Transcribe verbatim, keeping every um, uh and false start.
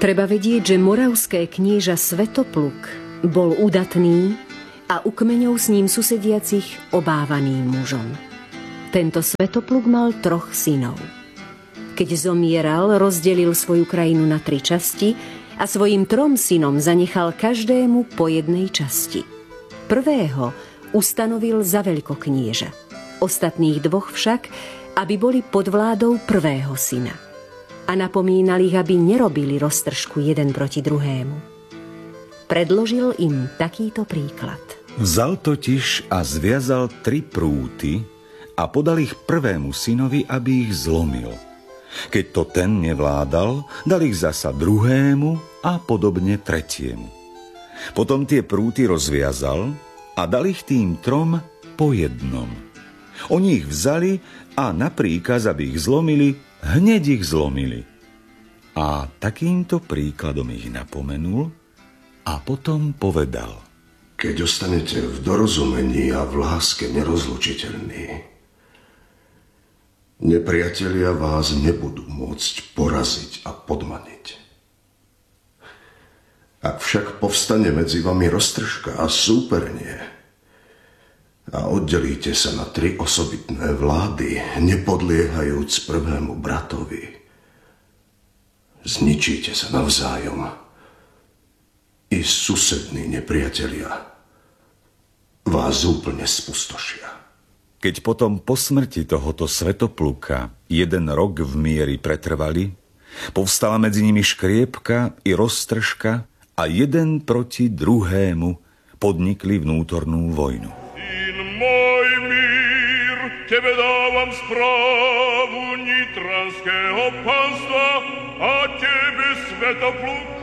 Treba vedieť, že moravské knieža Svetopluk bol udatný a u kmeňov s ním susediacich obávaným mužom. Tento Svetopluk mal troch synov. Keď zomieral, rozdelil svoju krajinu na tri časti a svojim trom synom zanechal každému po jednej časti. Prvého ustanovil za veľkoknieža, ostatných dvoch však, aby boli pod vládou prvého syna. A napomínal ich, aby nerobili roztržku jeden proti druhému. Predložil im takýto príklad. Vzal totiž a zviazal tri prúty a podal ich prvému synovi, aby ich zlomil. Keď to ten nevládal, dal ich zasa druhému a podobne tretiemu. Potom tie prúty rozviazal a dal ich tým trom po jednom. Oni ich vzali a na príkaz, aby ich zlomili, hneď ich zlomili. A takýmto príkladom ich napomenul a potom povedal: Keď ostanete v dorozumení a v láske nerozlučiteľní, nepriatelia vás nebudú môcť poraziť a podmaniť. Ak však povstane medzi vami roztržka a súpernie a oddelíte sa na tri osobitné vlády, nepodliehajúc prvému bratovi, zničíte sa navzájom. I susední nepriatelia vás úplne spustošia. Keď potom po smrti tohoto Svetopluka jeden rok v mieri pretrvali, povstala medzi nimi škriepka i roztržka a jeden proti druhému podnikli vnútornú vojnu. Syn môj mír, tebe dávam správu nitranského panstva a tebe Svetopluk